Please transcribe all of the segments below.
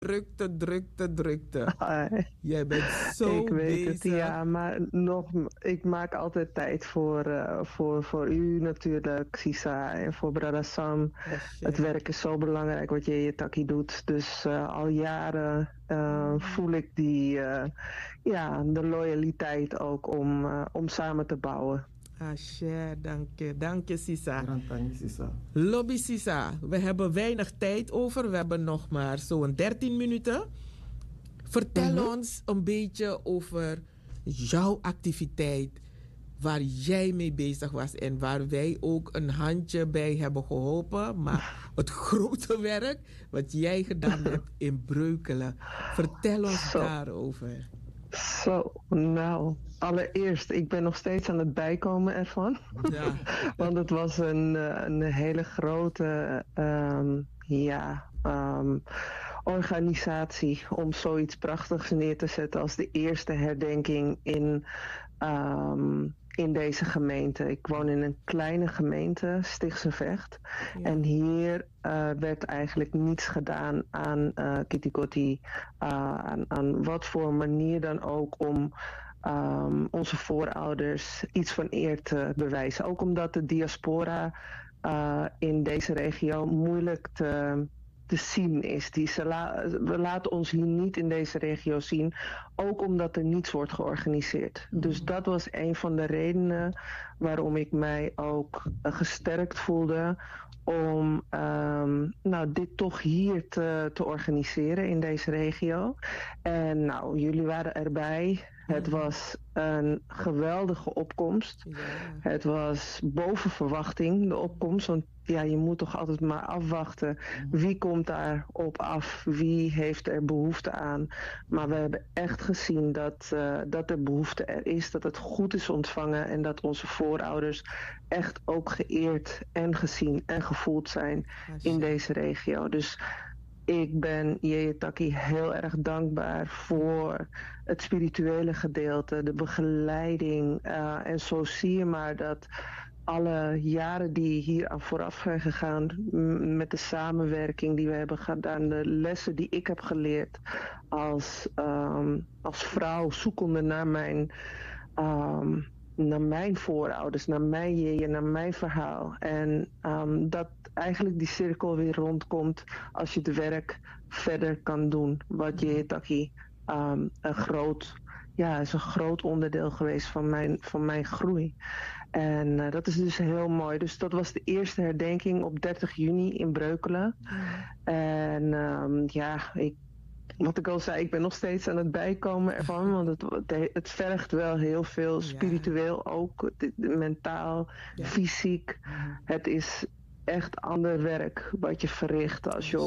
drukte, drukte, drukte. Ah, Jij bent ik zo weet het, bezig. ja, maar ik maak altijd tijd voor u natuurlijk, Sisa, en voor Brada Sam. Het Asje. werk is zo belangrijk wat je Taki doet. Dus al jaren Mm. voel ik ja, de loyaliteit ook om samen te bouwen. Asje, dank je. Dank je, Sisa. Grantani Sisa. Lobby Sisa, we hebben weinig tijd over. We hebben nog maar zo'n 13 minuten. Vertel Mhm. ons een beetje over jouw activiteit. Waar jij mee bezig was en waar wij ook een handje bij hebben geholpen. Maar het grote werk wat jij gedaan hebt in Breukelen. Vertel ons Zo, daarover. zo, nou. Allereerst, ik ben nog steeds aan het bijkomen ervan. Ja. Want het was een hele grote organisatie om zoiets prachtigs neer te zetten als de eerste herdenking in deze gemeente. Ik woon in een kleine gemeente, Stichtse Vecht. Ja. En hier werd eigenlijk niets gedaan aan Kitty Kotti. Aan wat voor manier dan ook om onze voorouders iets van eer te bewijzen. Ook omdat de diaspora in deze regio moeilijk te zien is. We laten ons hier niet in deze regio zien, ook omdat er niets wordt georganiseerd. Dus dat was een van de redenen waarom ik mij ook gesterkt voelde om dit toch hier te organiseren in deze regio. En nou, jullie waren erbij. Het was een geweldige opkomst. Ja. Het was boven verwachting, de opkomst. Want ja, je moet toch altijd maar afwachten. Wie komt daar op af? Wie heeft er behoefte aan? Maar we hebben echt gezien dat er behoefte er is. Dat het goed is ontvangen. En dat onze voorouders echt ook geëerd en gezien en gevoeld zijn in deze regio. Dus ik ben Taki heel erg dankbaar voor het spirituele gedeelte, de begeleiding. En zo zie je maar dat alle jaren die hier aan vooraf zijn gegaan, met de samenwerking die we hebben gedaan, de lessen die ik heb geleerd als vrouw zoekende naar mijn voorouders, naar mijn jeeën, naar mijn verhaal. En dat eigenlijk die cirkel weer rondkomt als je het werk verder kan doen. Wat Taki is een groot onderdeel geweest van mijn groei. En dat is dus heel mooi. Dus dat was de eerste herdenking op 30 juni in Breukelen. En wat ik al zei, ik ben nog steeds aan het bijkomen ervan. Want het vergt wel heel veel spiritueel ook. Mentaal, fysiek. Het is echt ander werk wat je verricht als je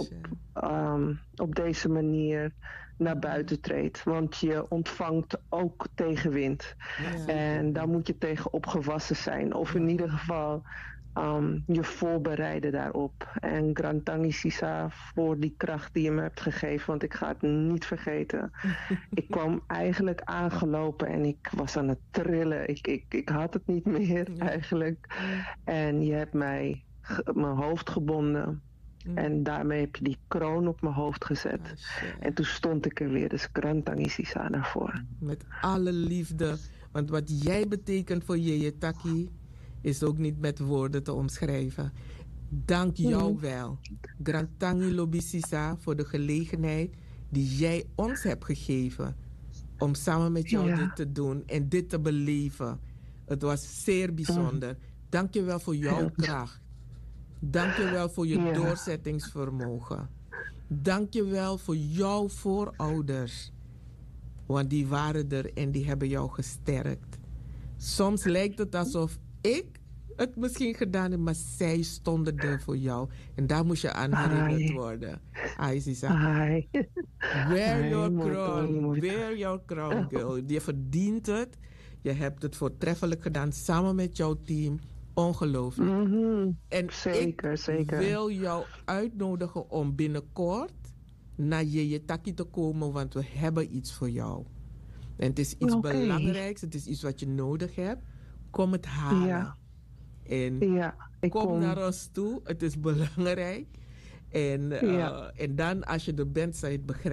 op deze manier naar buiten treedt. Want je ontvangt ook tegenwind. Ja. En daar moet je tegen opgewassen zijn. Of in ieder geval je voorbereiden daarop. En Grantangi Sisa voor die kracht die je me hebt gegeven. Want ik ga het niet vergeten. Ik kwam eigenlijk aangelopen en ik was aan het trillen. Ik had het niet meer eigenlijk. En je hebt mij mijn hoofd gebonden. En daarmee heb je die kroon op mijn hoofd gezet. En toen stond ik er weer. Dus Grantangi Sisa daarvoor. Met alle liefde. Want wat jij betekent voor Taki is ook niet met woorden te omschrijven. Dank jou wel, Grantangi Lobby Sisa, voor de gelegenheid die jij ons hebt gegeven om samen met jou dit te doen en dit te beleven. Het was zeer bijzonder. Dank je wel voor jouw kracht. Dank je wel voor je doorzettingsvermogen. Dank je wel voor jouw voorouders. Want die waren er en die hebben jou gesterkt. Soms lijkt het alsof ik het misschien gedaan heb, maar zij stonden er voor jou. En daar moest je aan herinnerd worden. Ai, Sisa. Wear your crown. Wear your crown, girl. Je verdient het. Je hebt het voortreffelijk gedaan samen met jouw team. Ongelooflijk. En zeker. Ik wil jou uitnodigen om binnenkort naar Taki te komen, want we hebben iets voor jou. En het is iets belangrijks, het is iets wat je nodig hebt. Kom het halen. En kom naar ons toe, het is belangrijk. En, Ja. en dan als je er bent, zou je het begrijpen.